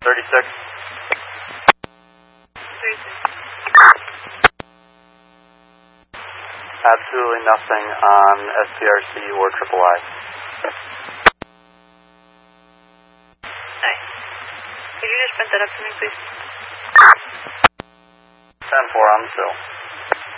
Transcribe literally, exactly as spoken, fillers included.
thirty-six. thirty-six. Absolutely nothing on S P R C or Triple I. Nice. Could you just print that up for me, please? ten four on the sill.